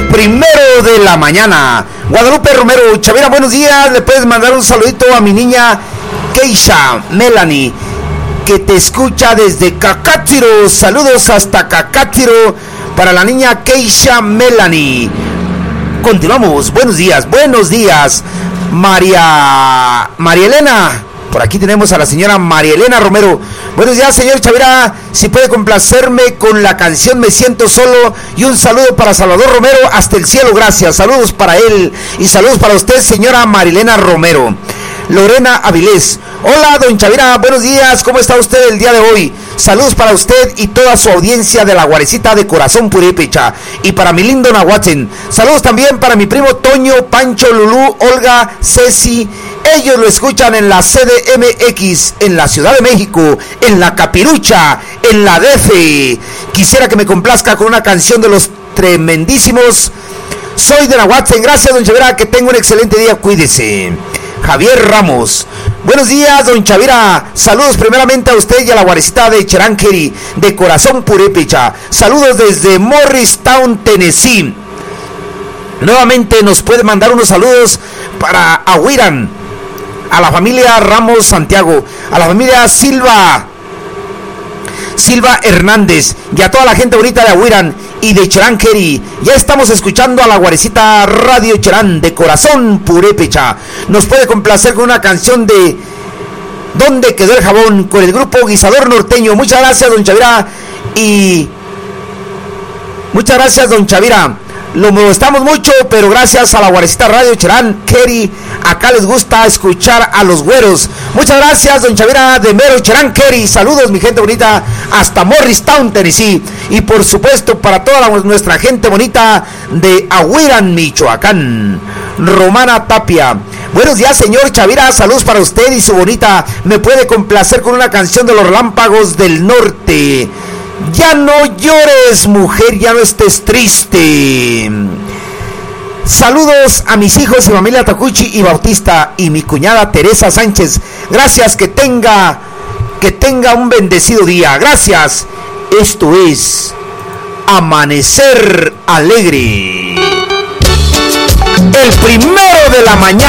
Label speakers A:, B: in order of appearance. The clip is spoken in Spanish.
A: primero de la mañana. Guadalupe Romero, Chavira, buenos días. Le puedes mandar un saludito a mi niña Keisha Melanie, que te escucha desde Cacátiro. Saludos hasta Cacátiro para la niña Keisha Melanie. Continuamos. Buenos días. María Elena. Por aquí tenemos a la señora María Elena Romero. Buenos días, señor Chavira. Si puede complacerme con la canción Me Siento Solo. Y un saludo para Salvador Romero hasta el cielo. Gracias. Saludos para él. Y saludos para usted, señora María Elena Romero. Lorena Avilés. Hola, don Chavira. Buenos días. ¿Cómo está usted el día de hoy? Saludos para usted y toda su audiencia de la Guarecita de Corazón Purépecha. Y para mi lindo Nahuatzen. Saludos también para mi primo Toño, Pancho, Lulú, Olga, Ceci. Ellos lo escuchan en la CDMX, en la Ciudad de México, en la Capirucha, en la DF. Quisiera que me complazca con una canción de los tremendísimos. Soy de Nahuatzen. Gracias, don Chavira. Que tenga un excelente día. Cuídese. Javier Ramos. Buenos días, don Chavira. Saludos primeramente a usted y a la Guarecita de Cheranqueri, de Corazón Purépecha. Saludos desde Morristown, Tennessee. Nuevamente nos puede mandar unos saludos para Ahuiran, a la familia Ramos Santiago, a la familia Silva Hernández y a toda la gente bonita de Ahuiran y de Cheranqueri. Ya estamos escuchando a la Guarecita Radio Cherán de Corazón Purépecha. Nos puede complacer con una canción de ¿Dónde quedó el jabón? Con el grupo Guisador Norteño. Muchas gracias, don Chavira. Y muchas gracias, don Chavira. Lo molestamos mucho, pero gracias a la Guarecita Radio Cherán Keri, acá les gusta escuchar a los güeros. Muchas gracias, don Chavira de Mero Cherán Keri. Saludos, mi gente bonita, hasta Morristown, Tennessee. Y por supuesto, para toda nuestra gente bonita de Ahuiran, Michoacán. Romana Tapia. Buenos días, señor Chavira. Saludos para usted y su bonita. Me puede complacer con una canción de los Relámpagos del Norte. Ya no llores, mujer, ya no estés triste. Saludos a mis hijos y familia Tacuchi y Bautista y mi cuñada Teresa Sánchez. Gracias, que tenga un bendecido día. Gracias. Esto es Amanecer Alegre. El primero de la mañana.